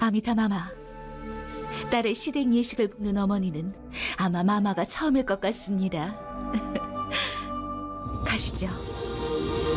아미타 마마, 딸의 시댁 예식을 보는 어머니는 아마 마마가 처음일 것 같습니다. 가시죠.